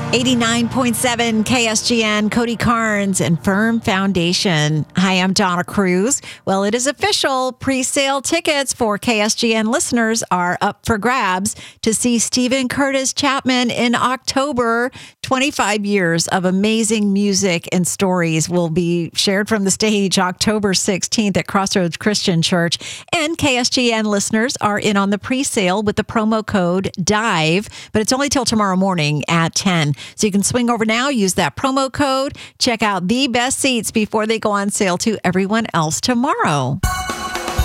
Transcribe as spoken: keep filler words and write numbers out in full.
eighty-nine point seven K S G N, Cody Carnes and Firm Foundation. Hi, I'm Donna Cruz. Well, it is official. Pre-sale tickets for K S G N listeners are up for grabs to see Steven Curtis Chapman in October. twenty-five years of amazing music and stories will be shared from the stage October sixteenth at Crossroads Christian Church. And K S G N listeners are in on the pre-sale with the promo code DIVE, but it's only till tomorrow morning at ten. So you can swing over now, use that promo code, check out the best seats before they go on sale to everyone else tomorrow.